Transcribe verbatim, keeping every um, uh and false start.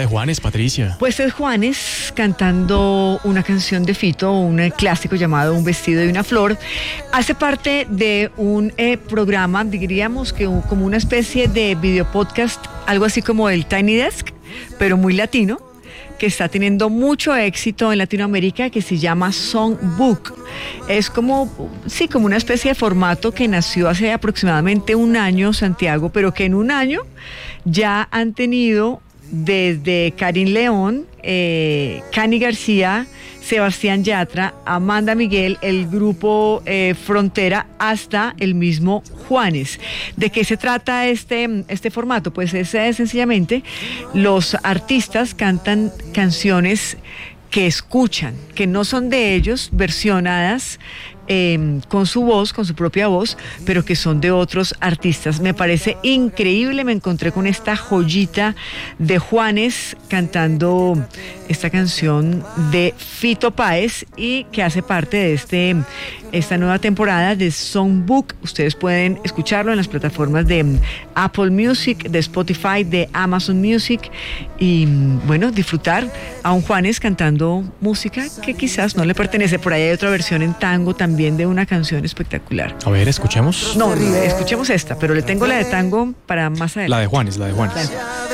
Juanes, Patricia? Pues es Juanes cantando una canción de Fito, un clásico llamado Un vestido y una flor. Hace parte de un eh, programa, diríamos que un, como una especie de video podcast, algo así como el Tiny Desk, pero muy latino, que está teniendo mucho éxito en Latinoamérica, que se llama Songbook. Es como, sí, como una especie de formato que nació hace aproximadamente un año, Santiago, pero que en un año ya han tenido desde Karin León, eh, Cani García, Sebastián Yatra, Amanda Miguel, el grupo eh, Frontera, hasta el mismo Juanes. ¿De qué se trata este, este formato? Pues es, es sencillamente los artistas cantan canciones que escuchan, que no son de ellos, versionadas eh, con su voz, con su propia voz, pero que son de otros artistas. Me parece increíble, me encontré con esta joyita de Juanes cantando esta canción de Fito Páez y que hace parte de este, esta nueva temporada de Songbook. Ustedes pueden escucharlo en las plataformas de Apple Music, de Spotify, de Amazon Music y, bueno, disfrutar a un Juanes cantando música que quizás no le pertenece. Por ahí hay otra versión en tango también de una canción espectacular. A ver, escuchemos. No, no, escuchemos esta, pero le tengo la de tango para más adelante. La de Juanes, la de Juanes. Claro.